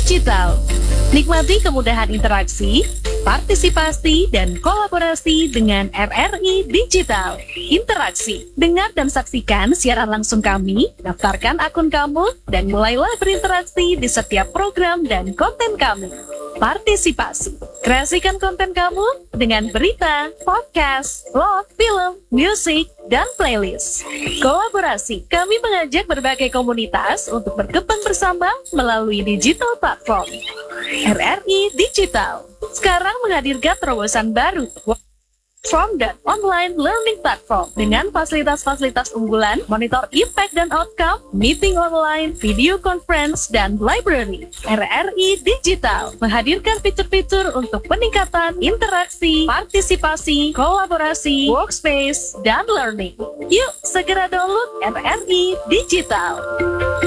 Digital. Nikmati kemudahan interaksi, partisipasi, dan kolaborasi dengan RRI Digital. Interaksi, dengar dan saksikan siaran langsung kami, daftarkan akun kamu, dan mulailah berinteraksi di setiap program dan konten kami. Partisipasi, kreasikan konten kamu dengan berita, podcast, vlog, film, musik, dan playlist. Kolaborasi, kami mengajak berbagai komunitas untuk berkembang bersama melalui digital platform. RRI Digital sekarang menghadirkan terobosan baru, From dan online learning platform dengan fasilitas-fasilitas unggulan, monitor impact dan outcome, meeting online, video conference, dan library. RRI Digital menghadirkan fitur-fitur untuk peningkatan interaksi, partisipasi, kolaborasi, workspace, dan learning. Yuk segera download RRI Digital.